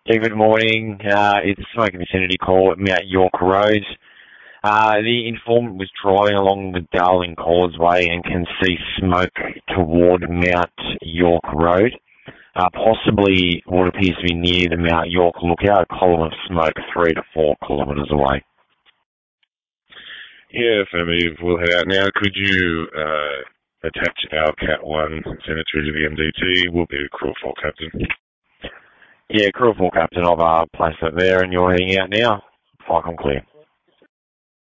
Yeah, good morning. It's a smoke vicinity call at Mount York Road. The informant was driving along the Darling Causeway and can see smoke toward Mount York Road. Possibly what appears to be near the Mount York Lookout, a column of smoke 3 to 4 kilometres away. Yeah, affirmative. We'll head out now. Could you attach our Cat 1, send it through to the MDT? We'll be the Crew 4 captain. Yeah, Crew 4 captain, I've placed it there and you're heading out now. Flight clear.